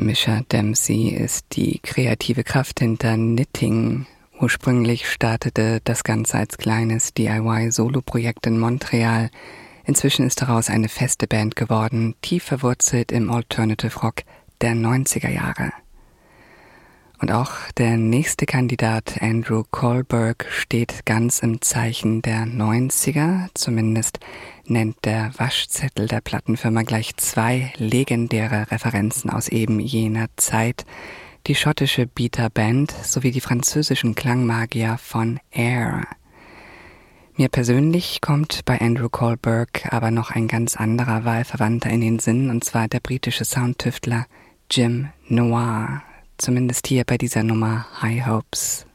Mischa Dempsey ist die kreative Kraft hinter Knitting. Ursprünglich startete das Ganze als kleines DIY-Solo-Projekt in Montreal. Inzwischen ist daraus eine feste Band geworden, tief verwurzelt im Alternative Rock der 90er Jahre. Und auch der nächste Kandidat, Andrew Kohlberg, steht ganz im Zeichen der 90er. Zumindest nennt der Waschzettel der Plattenfirma gleich 2 legendäre Referenzen aus eben jener Zeit. Die schottische Beta Band sowie die französischen Klangmagier von Air. Mir persönlich kommt bei Andrew Kohlberg aber noch ein ganz anderer Wahlverwandter in den Sinn, und zwar der britische Soundtüftler Jim Noir. Zumindest hier bei dieser Nummer High Hopes.